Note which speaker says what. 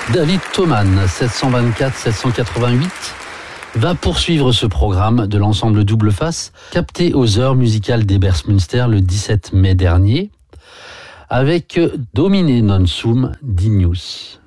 Speaker 1: David Thoman, 724-788, va poursuivre ce programme de l'ensemble Double Face, capté aux heures musicales d'Ebersmünster le 17 mai dernier, avec Domine non sum dignus.